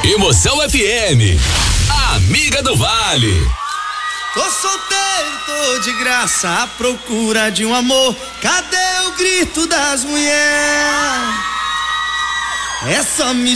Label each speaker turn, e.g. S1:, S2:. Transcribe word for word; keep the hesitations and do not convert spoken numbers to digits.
S1: Emoção F M, a amiga do Vale.
S2: Tô solteiro, tô de graça, à procura de um amor. Cadê o grito das mulheres? É só me